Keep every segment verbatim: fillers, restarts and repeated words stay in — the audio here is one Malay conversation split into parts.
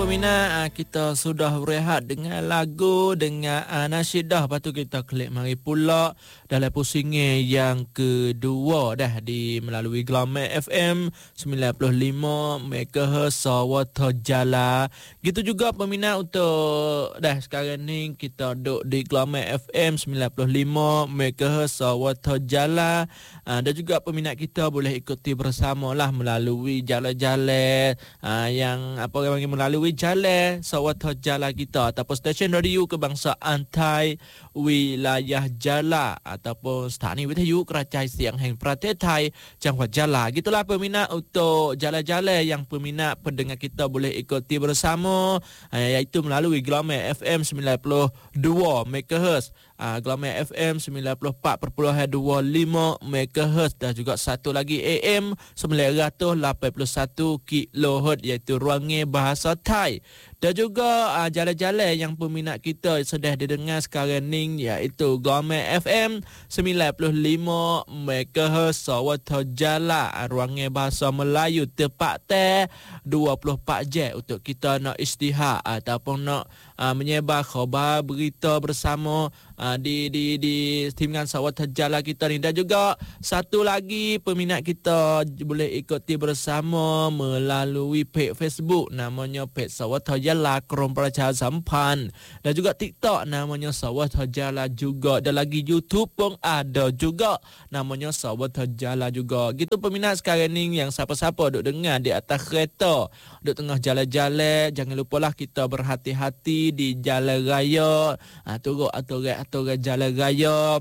peminat, kita sudah berehat dengan lagu, dengan uh, nasyidah. Lepas tu kita klik mari pula dalam pusingan yang kedua dah di melalui Glamour F M sembilan puluh lima megahertz Sawata Jala. Gitu juga peminat untuk dah sekarang ni kita duduk di Glamour F M sembilan puluh lima megahertz Sawata Jala. Uh, dan juga peminat kita boleh ikuti bersamalah melalui jalan-jalan uh, yang apa orang panggil melalui jalan Sawata Jala kita ataupun stesen radio kebangsaan Thai wilayah Jala ataupun stani Withayu Kerajaan Siang Heng Prates Thai Jangwat Jala. Gitulah peminat untuk jalan-jalan yang peminat pendengar kita boleh ikuti bersama uh, iaitu melalui Glamour F M sembilan puluh dua megahertz, uh, Glamour F M sembilan puluh empat perpuluhan dua lima megahertz dan juga satu lagi A M sembilan ratus lapan puluh satu kilohertz iaitu ruangnya bahasa Thai. Dan juga uh, jalan-jalan yang peminat kita sudah didengar sekarang ni iaitu Glamour F M sembilan puluh lima megahertz Sawata Jala, ruangnya bahasa Melayu tepat teh dua puluh empat jam untuk kita nak istihad ataupun nak uh, menyebar khabar berita bersama uh, di di di timingan Sawata Jala kita ni. Dan juga satu lagi peminat kita boleh ikuti bersama melalui page Facebook namanya page Sawata Jala Krom Pracha Sampan, dan juga TikTok namanya Sawata Jala juga, dan lagi YouTube pun ada juga namanya Sawata Jala juga. Gitu peminat sekarang ni yang siapa-siapa duk dengar di atas kereta, duk tengah jalan-jalan, jangan lupalah kita berhati-hati di jalan raya, ha, turut aturan-aturan jalan raya.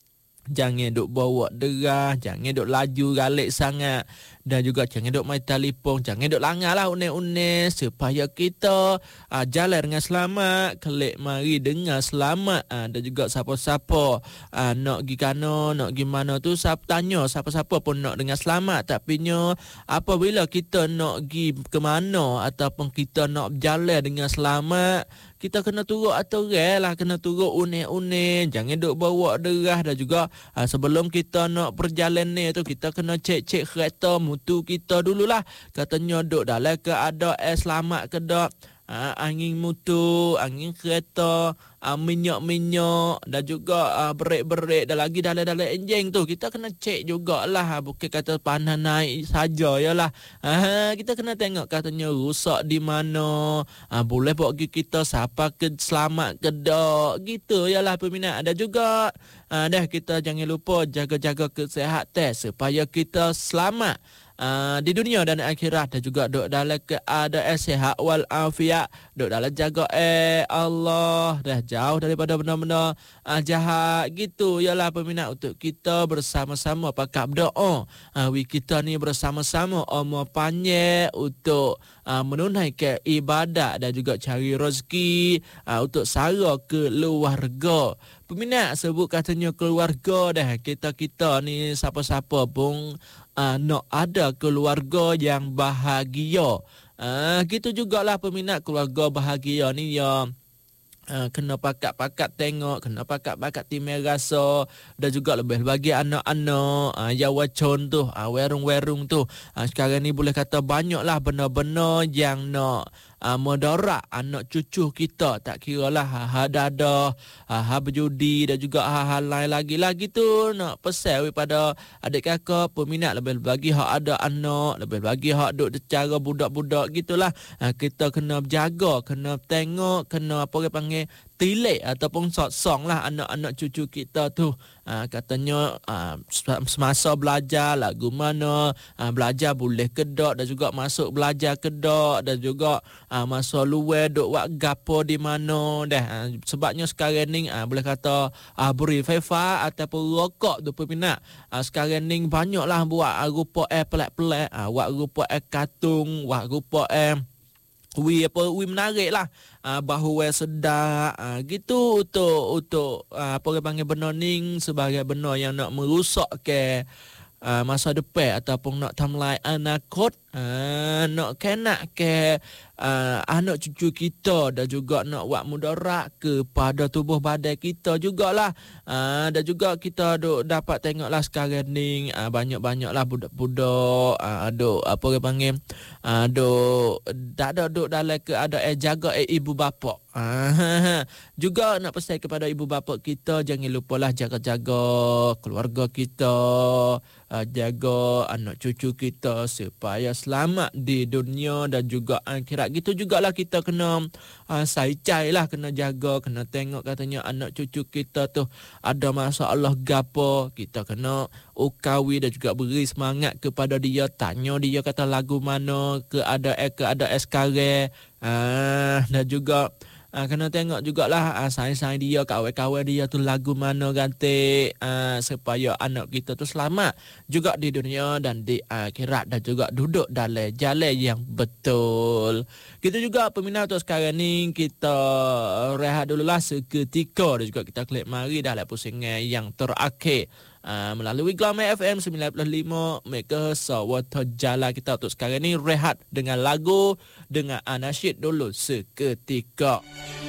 Jangan duk bawa derah, jangan duk laju galik sangat, dan juga jangan duk main telefon, jangan duk langgar lah unik-unik supaya kita uh, jalan dengan selamat, kelik mari dengan selamat. Uh, dan juga siapa-siapa uh, nak pergi kana, nak pergi mana tu, siapa tanya, siapa-siapa pun nak dengan selamat. Tapi nya apabila kita nak pergi ke mana ataupun kita nak berjalan dengan selamat, kita kena turut aturan lah, kena turut unik-unik, jangan duk bawa derah. Dan juga uh, sebelum kita nak perjalanan tu, kita kena cek-cek kereta mutu kita dululah, katanya duk dalam keadaan selamat ke tak. Uh, angin mutu, angin kereta, uh, minyak-minyak, dan juga uh, brek-brek, dan lagi dalam-dalam enjin tu kita kena cek jugalah. Bukan kata panah naik saja yalah. Uh, kita kena tengok katanya rusak di mana, uh, boleh bawa pergi kita siapa ke selamat ke tak, gitu yalah peminat. Dan juga uh, dah kita jangan lupa jaga-jaga kesihatan supaya kita selamat Uh, di dunia dan akhirat, dan juga duk dalam keadaan sihat wal afiat, duk dalam jaga eh Allah, dah jauh daripada benda-benda uh, jahat gitu yalah peminat. Untuk kita bersama-sama pakat berdoa, uh, we kita ni bersama-sama umur panjang untuk uh, menunaikan ibadat dan juga cari rezeki uh, untuk sara keluarga. Peminat sebut katanya keluarga dah, kita-kita ni siapa-siapa pun Uh, nak ada keluarga yang bahagia. Uh, gitu jugalah peminat, keluarga bahagia ni ya Uh, kena pakat-pakat tengok, kena pakat-pakat timai rasa, dan juga lebih bagi anak-anak uh, yang wacon tu, uh, werung-werung tu. Uh, sekarang ni boleh kata banyaklah benda-benda yang nak uh, mudarat anak cucu kita. Tak kira lah ha dada, ha berjudi, dan juga hal-hal lain lagi lah gitu. Nak pesan kepada adik kakak peminat, lebih bagi hak ada anak, lebih bagi hak duk cara budak-budak gitulah. Uh, kita kena berjaga, kena tengok, kena apa orang panggil tilik ataupun song lah anak-anak cucu kita tu. Ha, katanya ha, semasa belajar lagu mana, ha, belajar boleh kedok, dan juga masuk belajar kedok, dan juga ha, masa luar duk buat gapo di mana dah. Ha, sebabnya sekarang ni ha, boleh kata ha, beri faifa ataupun rokok tu peminat. Ha, sekarang ni banyaklah buat ha, rupa eh pelik-pelik, ha, buat rupa eh katung, buat rupa eh wi apa wi menarik lah, uh, bahu eh sedap, uh, gitu untuk untuk uh, apa orang panggil benda ni sebagai benda yang nak merusak ke uh, masa depan ataupun nak tamlai anakot, uh, nak kena ke uh, anak cucu kita dan juga nak buat mudarat kepada tubuh badan kita jugalah. Uh, dan juga kita duk dapat tengoklah sekarang ni uh, banyak-banyaklah budak-budak uh, duk apa orang panggil uh, duk tak ada duk dalam keadaan jaga eh, ibu bapa. Ah, juga nak pesan kepada ibu bapa kita, jangan lupalah jaga-jaga keluarga kita, uh, jaga anak cucu kita supaya selamat di dunia dan juga akhirat. Gitu jugalah kita kena uh, saicai lah, kena jaga, kena tengok katanya anak cucu kita tu ada masalah gapo, kita kena ukawi dan juga beri semangat kepada dia, tanya dia kata lagu mana, keadaan keadaan sekarang, uh, dan juga Uh, kena tengok jugalah uh, sains-sains dia, kawan-kawan dia tu lagu mana ganti uh, supaya anak kita tu selamat juga di dunia dan di akhirat dan juga duduk dalam jalan yang betul. Kita juga peminat untuk sekarang ni kita rehat dululah seketika dan juga kita klik mari dalam pusingan yang terakhir. Uh, melalui Glamour F M sembilan puluh lima megahertz Water Jala. Kita untuk sekarang ni rehat dengan lagu dengan anasyid dulu seketika.